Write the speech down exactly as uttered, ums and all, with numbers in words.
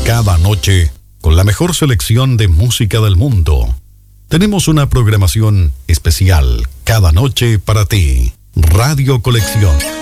Cada noche, con la mejor selección de música del mundo. Tenemos una programación especial cada noche para ti. Radio Colección.